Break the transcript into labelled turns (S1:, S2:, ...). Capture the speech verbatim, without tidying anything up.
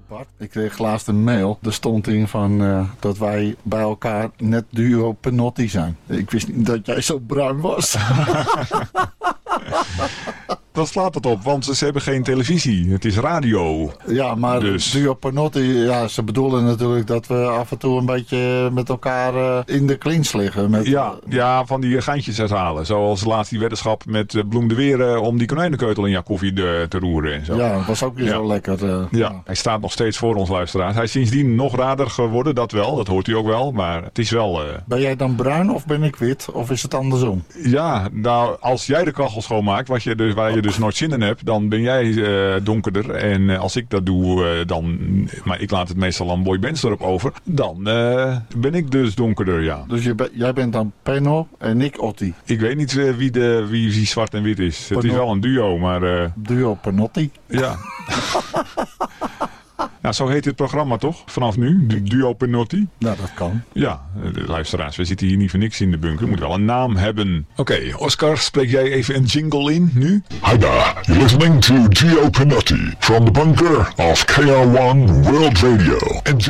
S1: Bart, ik kreeg laatst een mail. Er stond in van uh, dat wij bij elkaar net duo Penotti zijn. Ik wist niet dat jij zo bruin was.
S2: Dan slaat het op, want ze hebben geen televisie. Het is radio.
S1: Ja, maar
S2: dus.
S1: duo Penotti, ja, ze bedoelen natuurlijk dat we af en toe een beetje met elkaar uh, in de clinch liggen. Met,
S2: ja, ja, van die geintjes uithalen. Zoals laatst die weddenschap met uh, Bloem de Weer uh, om die konijnenkeutel in jouw koffie de, te roeren. En zo.
S1: Ja, dat was ook weer
S2: ja.
S1: zo lekker. Uh,
S2: ja.
S1: ja,
S2: hij staat nog steeds voor ons luisteraars. Hij is sindsdien nog rader geworden, dat wel. Dat hoort u ook wel, maar het is wel... Uh...
S1: Ben jij dan bruin of ben ik wit? Of is het andersom?
S2: Ja, nou, als jij de kachel schoonmaakt, wat je dus, waar je dus nooit zin in hebt, dan ben jij uh, donkerder. En uh, als ik dat doe, uh, dan, maar ik laat het meestal aan Boy Benz erop over, dan uh, ben ik dus donkerder, ja.
S1: Dus je be- jij bent dan Penno en ik Otti?
S2: Ik weet niet uh, wie, de, wie, wie zwart en wit is.
S1: Penot.
S2: Het is wel een duo, maar... Uh,
S1: duo Penotti?
S2: Ja. Nou, zo heet dit programma toch? Vanaf nu, de Duo Penotti.
S1: Nou, dat kan.
S2: Ja, de luisteraars, we zitten hier niet voor niks in de bunker. Moet wel een naam hebben. Oké, okay, Oscar, spreek jij even een jingle in nu?
S3: Hi there, you're listening to Duo Penotti from the bunker of K R one World Radio.